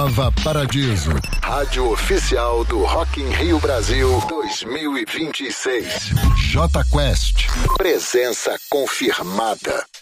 Nova Paradiso. Rádio oficial do Rock in Rio Brasil 2026. J Quest. Presença confirmada.